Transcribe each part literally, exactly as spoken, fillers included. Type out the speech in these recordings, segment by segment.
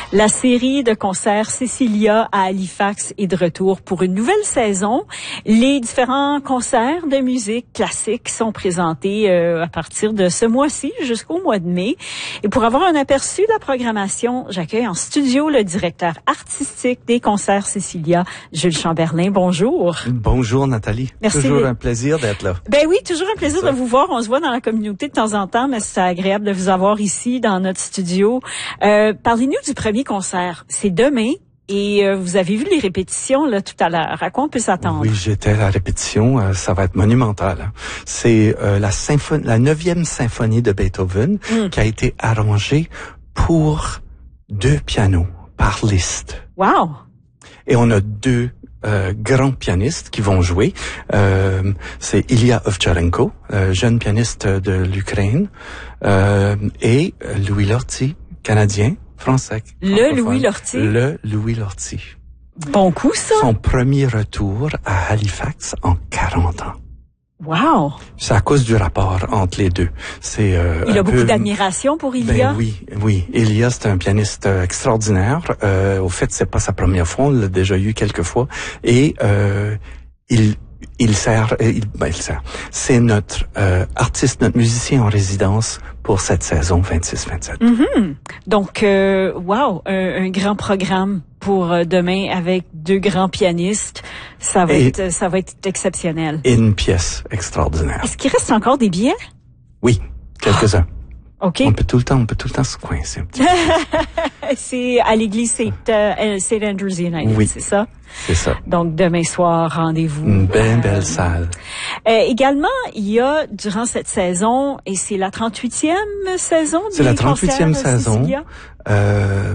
La série de concerts Cecilia à Halifax est de retour pour une nouvelle saison. Les différents concerts de musique classique sont présentés euh, à partir de ce mois-ci jusqu'au mois de mai. Et pour avoir un aperçu de la programmation, j'accueille en studio le directeur artistique des concerts Cecilia, Jules Chamberlain. Bonjour. Bonjour Nathalie. Merci. Toujours un plaisir d'être là. Ben oui, toujours un plaisir de vous voir. On se voit dans la communauté de temps en temps, mais c'est agréable de vous avoir ici dans notre studio. Euh, parlez-nous du premier concert. C'est demain et euh, vous avez vu les répétitions là tout à l'heure. À quoi on peut s'attendre? Oui, j'étais à la répétition. Euh, ça va être monumental. Hein. C'est euh, la symphonie, la neuvième symphonie de Beethoven mm. qui a été arrangée pour deux pianos par Liszt. Wow! Et on a deux Euh, grands pianistes qui vont jouer. Euh, c'est Ilya Ovcharenko, euh, jeune pianiste de l'Ukraine, euh, et Louis Lortie, canadien, français. Le Louis Lortie. Le Louis Lortie. Bon coup, ça. Son premier retour à Halifax en quarante ans. Wow! C'est à cause du rapport entre les deux. C'est euh, Il a beaucoup peu... d'admiration pour Ilya. Ben oui, oui. Ilya, c'est un pianiste euh, extraordinaire. Euh, au fait, c'est pas sa première fois, on l'a déjà eu quelques fois. Et euh, il il sert, il, ben il sert. C'est notre euh, artiste, notre musicien en résidence pour cette saison vingt-six vingt-sept. Mm-hmm. Donc, euh, wow, un, un grand programme pour euh, demain avec deux grands pianistes. Ça va et, être, ça va être exceptionnel. Et une pièce extraordinaire. Est-ce qu'il reste encore des billets? Oui, quelques-uns. OK. On peut tout le temps, on peut tout le temps se coincer un petit peu. C'est à l'église Saint Euh, Saint Andrews United, oui, c'est ça? C'est ça. Donc, demain soir, rendez-vous. Une belle, euh, belle salle. Euh, également, il y a, durant cette saison, et c'est la trente-huitième saison C'est la trente-huitième saison. Euh,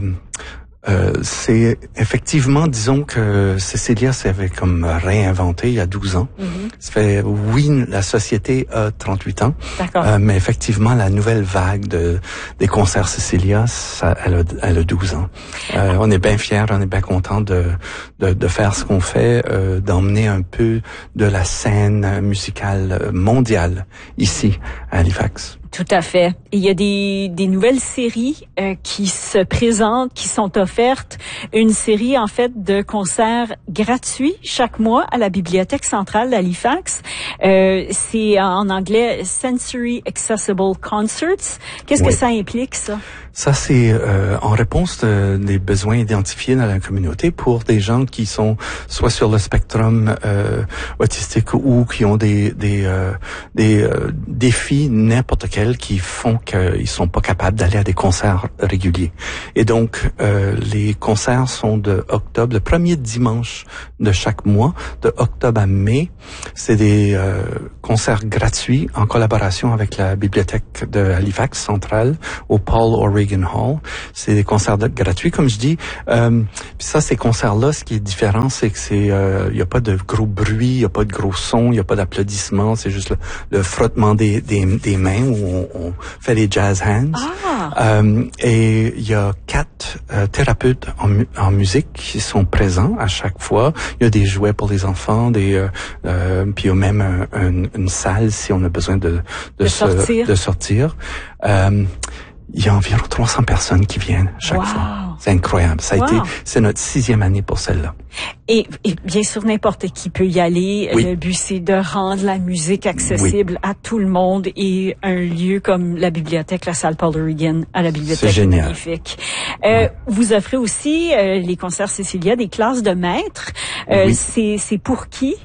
Euh, c'est effectivement, disons que Cecilia s'avait comme réinventé il y a douze ans. Mm-hmm. Ça fait, oui, la société a trente-huit ans. D'accord. Euh, mais effectivement, la nouvelle vague de des concerts Cecilia, ça, elle a, elle a douze ans. Euh, on est bien fiers, on est bien contents de, de, de faire ce qu'on fait, euh, d'emmener un peu de la scène musicale mondiale ici, à Halifax. Tout à fait. Il y a des, des nouvelles séries euh, qui se présentent, qui sont offertes. Une série, en fait, de concerts gratuits chaque mois à la Bibliothèque centrale d'Halifax. Euh, c'est en anglais Sensory Accessible Concerts. Qu'est-ce oui. que ça implique, ça? Ça, c'est euh, en réponse de, des besoins identifiés dans la communauté pour des gens qui sont soit sur le spectrum euh, autistique ou qui ont des des euh, des euh, défis n'importe quels qui font qu'ils sont pas capables d'aller à des concerts réguliers. Et donc, euh, les concerts sont de octobre, le premier dimanche de chaque mois, de octobre à mai. C'est des euh, concerts gratuits en collaboration avec la bibliothèque de Halifax centrale au Paul O'Regan Hall. C'est des concerts de, gratuits, comme je dis. Euh, puis ça, ces concerts-là, ce qui est différent, c'est que c'est, il euh, y a pas de gros bruit, il y a pas de gros sons, il y a pas d'applaudissements. C'est juste le, le frottement des, des, des mains où on, on fait les jazz hands. Ah. Euh, et il y a quatre euh, thérapeutes en, mu- en musique qui sont présents à chaque fois. Il y a des jouets pour les enfants, des, euh, euh, puis il y a même un, un, une salle si on a besoin de de, de se, sortir. de sortir. Euh, Il y a environ trois cents personnes qui viennent chaque wow. fois. C'est incroyable. Ça a wow. été, c'est notre sixième année pour celle-là. Et, et bien sûr, n'importe qui peut y aller. Oui. Le but, c'est de rendre la musique accessible oui. à tout le monde et un lieu comme la bibliothèque, la salle Paul O'Regan à la bibliothèque. C'est génial. Magnifique. Euh, oui. Vous offrez aussi euh, les concerts Cecilia, des classes de maîtres. Euh, oui. C'est, c'est pour qui?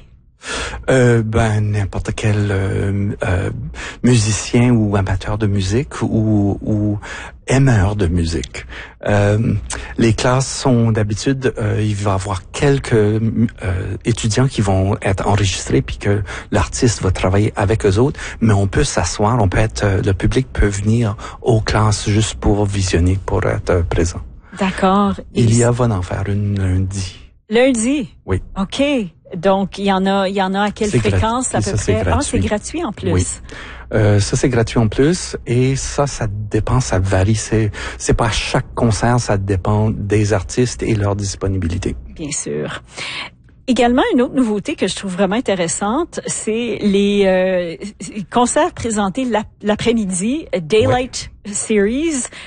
Euh, ben n'importe quel euh, euh, musicien ou amateur de musique ou, ou aimeur de musique. Euh, les classes sont d'habitude, euh, il va y avoir quelques euh, étudiants qui vont être enregistrés puis que l'artiste va travailler avec eux autres, mais on peut s'asseoir, on peut être, euh, le public peut venir aux classes juste pour visionner, pour être euh, présent. D'accord. Il y a va en faire une lundi. Lundi? Oui. OK. Donc, il y en a, il y en a à quelle c'est fréquence gratu- à peu ça, près? C'est ah, c'est gratuit en plus. Oui. Euh, ça, c'est gratuit en plus. Et ça, ça dépend, ça varie. C'est, c'est pas à chaque concert, ça dépend des artistes et leur disponibilité. Bien sûr. Également, une autre nouveauté que je trouve vraiment intéressante, c'est les euh, concerts présentés l'ap- l'après-midi, Daylight ouais. Series. Euh,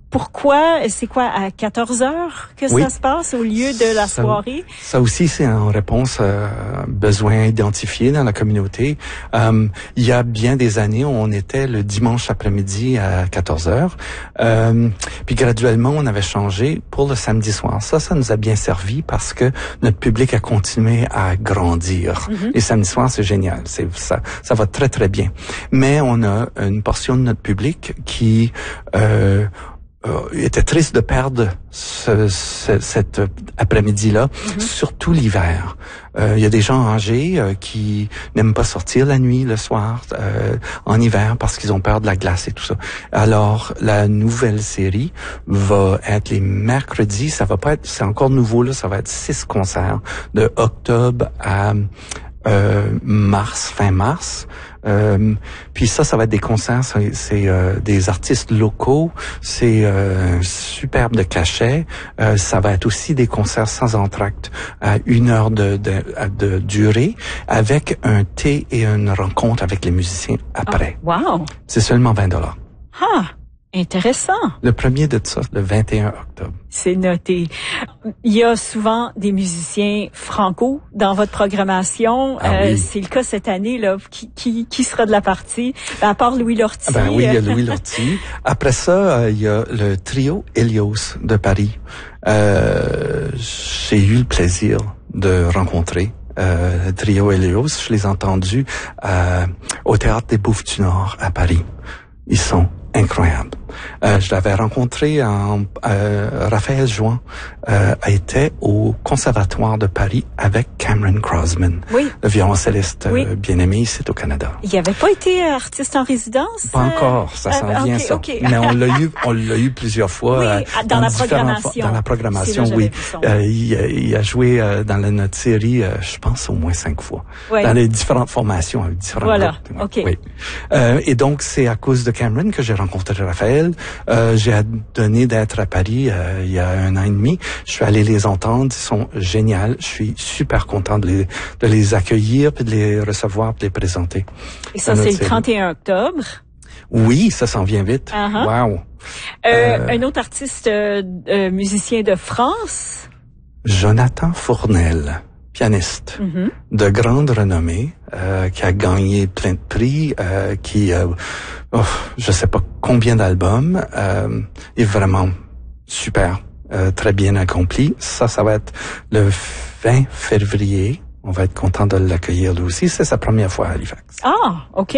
pourquoi, c'est quoi, à quatorze heures que oui. ça se passe au lieu de la ça, soirée? Ça aussi, c'est en réponse à besoins identifiés dans la communauté. Euh, il y a bien des années, on était le dimanche après-midi à quatorze heures. Euh, puis graduellement, on avait changé pour le samedi soir. Ça, ça nous a bien servi parce que notre public a continué à grandir. Mm-hmm. Les samedis soirs, c'est génial. C'est, ça, ça va très, très bien. Mais on a une portion de notre public qui... Euh, Euh, était triste de perdre ce, ce, cet après-midi-là, mm-hmm. surtout l'hiver. Euh, il y a des gens âgés euh, qui n'aiment pas sortir la nuit, le soir, euh, en hiver, parce qu'ils ont peur de la glace et tout ça. Alors, la nouvelle série va être les mercredis. Ça va pas être, c'est encore nouveau là, ça va être six concerts de octobre à euh, mars, fin mars. Euh, puis ça, ça va être des concerts, c'est, c'est euh, des artistes locaux, c'est euh, superbe de cachet. Euh, ça va être aussi des concerts sans entracte à une heure de, de, de durée, avec un thé et une rencontre avec les musiciens après. Oh, wow! C'est seulement vingt dollars. Ah! Intéressant. Le premier de ça, le vingt et un octobre. C'est noté. Il y a souvent des musiciens franco dans votre programmation. Ah, euh, oui. C'est le cas cette année, là. Qui, qui, qui sera de la partie? Ben, à part Louis Lortie. Ben oui, il y a Louis Lortie. Après ça, euh, il y a le trio Helios de Paris. Euh, j'ai eu le plaisir de rencontrer euh, le trio Helios. Je les ai entendus euh, au Théâtre des Bouffes du Nord à Paris. Ils sont incroyables. Euh, je l'avais rencontré en euh, Raphaël Jouan euh, était au Conservatoire de Paris avec Cameron Crosman, oui. le violoncelliste oui. euh, bien aimé ici au Canada. Il n'avait pas été artiste en résidence? Pas encore, ça s'en euh, vient okay, ça. Okay. Mais on l'a eu, on l'a eu plusieurs fois. Oui, euh, dans, dans la programmation. Dans la programmation, là, oui. Euh, il, il a joué euh, dans la, notre série, euh, je pense au moins cinq fois, oui. dans les différentes formations avec différents voilà. groupes. Okay. Oui. Euh, et donc c'est à cause de Cameron que j'ai rencontré Raphaël. Euh, j'ai donné d'être à Paris euh, il y a un an et demi. Je suis allé les entendre, ils sont géniaux. Je suis super content de les, de les accueillir, puis de les recevoir, puis de les présenter. Et ça, c'est le trente et un octobre. Oui, ça s'en vient vite. Uh-huh. Wow. Euh, Euh, un autre artiste euh, euh, musicien de France? Jonathan Fournel, pianiste mm-hmm. de grande renommée, euh, qui a gagné plein de prix, euh, qui, euh, oh, je sais pas combien d'albums, euh, est vraiment super, euh, très bien accompli. Ça, ça va être le vingt février. On va être content de l'accueillir lui aussi. C'est sa première fois à Halifax. Ah, OK.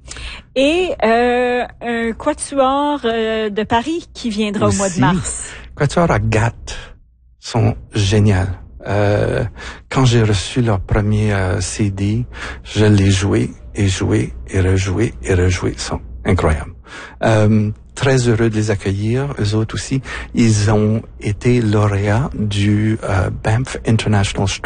Et euh, un quatuor euh, de Paris qui viendra aussi, au mois de mars. Quatuor à Gap sont géniaux. Euh, quand j'ai reçu leur premier euh, C D, je l'ai joué et joué et rejoué et rejoué. Ils sont incroyables. Euh, très heureux de les accueillir. Eux autres aussi, ils ont été lauréats du euh, Banff International